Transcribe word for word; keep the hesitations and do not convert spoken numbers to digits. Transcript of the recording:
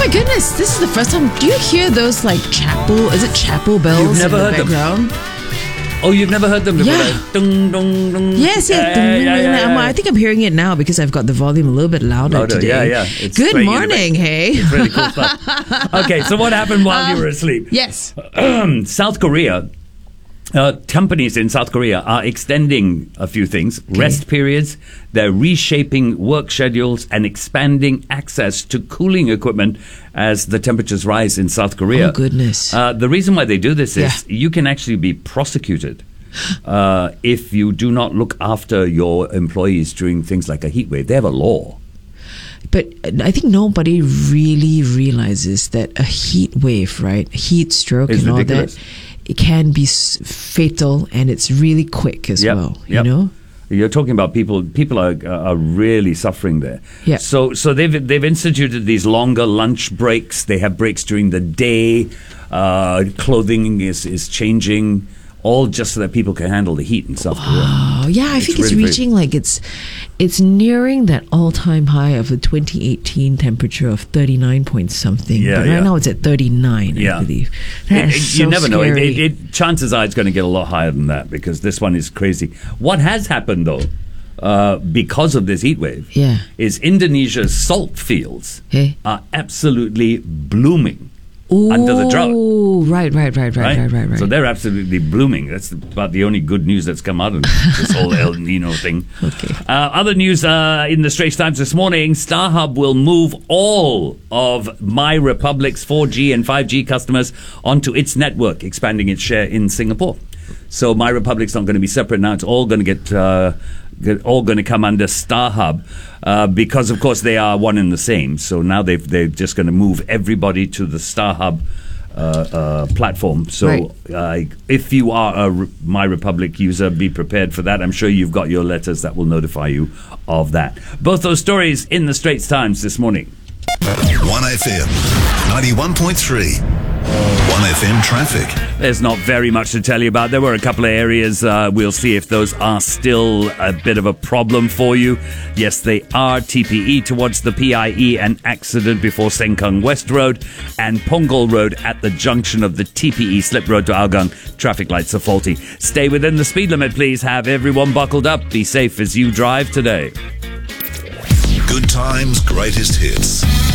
my goodness, this is the first time. Do you hear those like chapel? Is it chapel bells? You've never in the heard them? background? Oh, you've never heard them before? Yeah. Like, dung, dung, dung. Yes, yes. Yeah, yeah, yeah, yeah, I'm- yeah. I think I'm hearing it now because I've got the volume a little bit louder, Louder, today. yeah, yeah. It's Good playing in the morning, back. hey. It's really cool stuff. Okay, so what happened while you were asleep? Yes. South Korea, uh, companies in South Korea are extending a few things. Rest periods, they're reshaping work schedules and expanding access to cooling equipment as the temperatures rise in South Korea. Oh, goodness. Uh, the reason why they do this is Yeah. you can actually be prosecuted uh, if you do not look after your employees during things like a heat wave. They have a law. But I think nobody really realizes that a heat wave, right? Heat stroke It's and ridiculous. all that, it can be s- fatal, and it's really quick as Yep, well. yep. You know? You're talking about people. People are are really suffering there. Yeah. So so they've they've instituted these longer lunch breaks. They have breaks during the day. Uh, clothing is is changing, all just so that people can handle the heat in South Korea. Oh yeah, I It's think it's really, really- reaching like it's it's nearing that all-time high of the twenty eighteen temperature of thirty-nine point something. Yeah, but yeah. right now it's at thirty-nine, Yeah. I believe. It- That it- is you so never know. It, scary. it, it, chances are it's going to get a lot higher than that because this one is crazy. What has happened though, uh, because of this heat wave, Yeah. is Indonesia's salt fields Hey. are absolutely blooming under the drought. Oh, right, right, right, right, right, right, right. So they're absolutely blooming. That's about the only good news that's come out of this whole El Nino thing. Okay. Uh, other news uh, in the Straits Times this morning, StarHub will move all of My Republic's four G and five G customers onto its network, expanding its share in Singapore. So My Republic's not going to be separate now. It's all going to get... Uh, get- all going to come under StarHub uh, because, of course, they are one and the same. So now they've, they're just going to move everybody to the StarHub uh, uh, platform. So Right. uh, if you are a Re- My Republic user, be prepared for that. I'm sure you've got your letters that will notify you of that. Both those stories in the Straits Times this morning. one F M, ninety-one point three. one F M traffic. There's not very much to tell you about. There were a couple of areas. Uh, we'll see if those are still a bit of a problem for you. Yes, they are. T P E towards the P I E, an accident before Sengkang West Road, and Punggol Road at the junction of the T P E slip road to Hougang. Traffic lights are faulty. Stay within the speed limit, please. Have everyone buckled up. Be safe as you drive today. Good times, greatest hits.